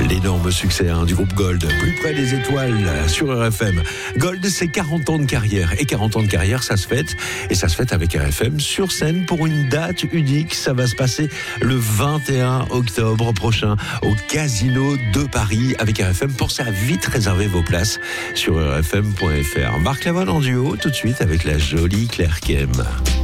L'énorme succès du groupe Gold, plus près des étoiles sur RFM. Gold, c'est 40 ans de carrière. Et 40 ans de carrière, ça se fête. Et ça se fête avec RFM sur scène pour une date unique. Ça va se passer le 21 octobre prochain au Casino de Paris avec RFM. Pensez à vite réserver vos places sur rfm.fr. Marc Lavoine en duo tout de suite avec la jolie Claire Kem.